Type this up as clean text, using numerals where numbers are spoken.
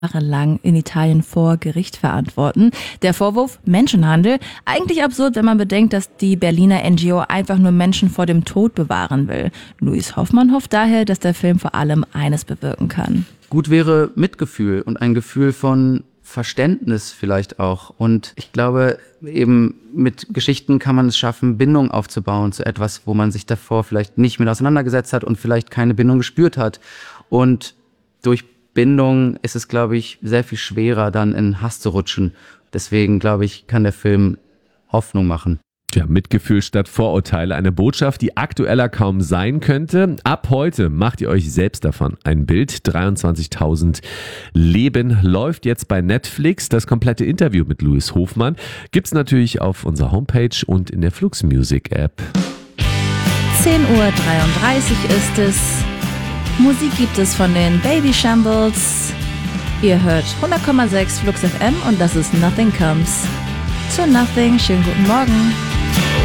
jahrelang in Italien vor Gericht verantworten. Der Vorwurf Menschenhandel. Eigentlich absurd, wenn man bedenkt, dass die Berliner NGO einfach nur Menschen vor dem Tod bewahren will. Luis Hoffmann hofft daher, dass der Film vor allem eines bewirken kann. Gut wäre Mitgefühl und ein Gefühl von Verständnis vielleicht auch. Und ich glaube, eben mit Geschichten kann man es schaffen, Bindung aufzubauen zu etwas, wo man sich davor vielleicht nicht mit auseinandergesetzt hat und vielleicht keine Bindung gespürt hat. Und durch Bindung ist es, glaube ich, sehr viel schwerer, dann in Hass zu rutschen. Deswegen, glaube ich, kann der Film Hoffnung machen. Ja, Mitgefühl statt Vorurteile. Eine Botschaft, die aktueller kaum sein könnte. Ab heute macht ihr euch selbst davon ein Bild. 23.000 Leben läuft jetzt bei Netflix. Das komplette Interview mit Luis Hoffmann gibt's natürlich auf unserer Homepage und in der Flux Music App. 10:33 Uhr ist es. Musik gibt es von den Baby Shambles. Ihr hört 100,6 Flux FM und das ist Nothing Comes. Zu Nothing, schönen guten Morgen.